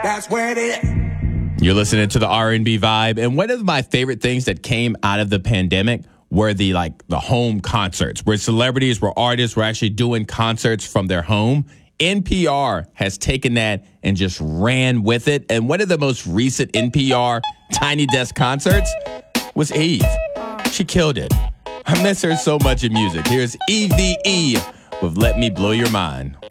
That's where it. You're listening to the R&B Vibe, and one of my favorite things that came out of the pandemic were the home concerts, where celebrities, where artists were actually doing concerts from their home. NPR has taken that and just ran with it, and one of the most recent NPR Tiny Desk concerts was Eve. She killed it. I miss her so much in music. Here's EVE with Let Me Blow Your Mind.